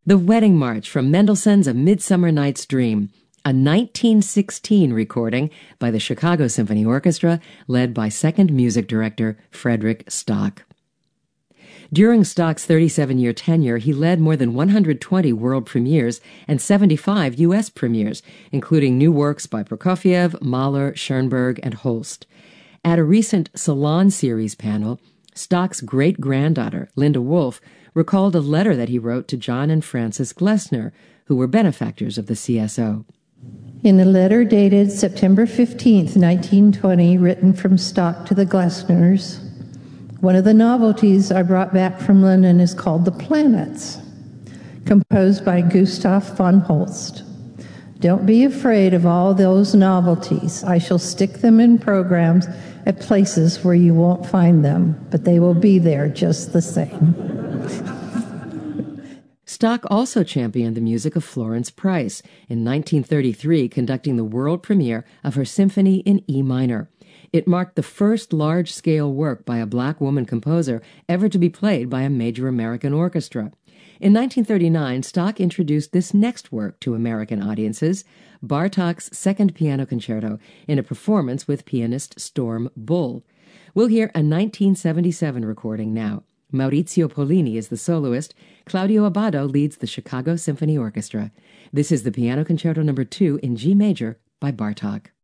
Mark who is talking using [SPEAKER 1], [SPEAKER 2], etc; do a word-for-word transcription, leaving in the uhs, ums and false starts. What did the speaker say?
[SPEAKER 1] The Wedding March from Mendelssohn's A Midsummer Night's Dream, a nineteen sixteen recording by the Chicago Symphony Orchestra, led by second music director Frederick Stock. During Stock's thirty-seven-year tenure, he led more than one hundred twenty world premieres and seventy-five U S premieres, including new works by Prokofiev, Mahler, Schoenberg, and Holst. At a recent Salon Series panel, Stock's great-granddaughter, Linda Wolf, recalled a letter that he wrote to John and Frances Glessner, who were benefactors of the C S O.
[SPEAKER 2] In a letter dated September fifteenth, nineteen twenty, written from Stock to the Glessners, one of the novelties I brought back from London is called The Planets, composed by Gustav von Holst. Don't be afraid of all those novelties. I shall stick them in programs at places where you won't find them, but they will be there just the same.
[SPEAKER 1] Stock also championed the music of Florence Price, in nineteen thirty-three conducting the world premiere of her symphony in E minor. It marked the first large-scale work by a black woman composer ever to be played by a major American orchestra. In nineteen thirty-nine, Stock introduced this next work to American audiences, Bartók's Second Piano Concerto, in a performance with pianist Storm Bull. We'll hear a nineteen seventy-seven recording now. Maurizio Pollini is the soloist. Claudio Abbado leads the Chicago Symphony Orchestra. This is the Piano Concerto number two in G major by Bartók.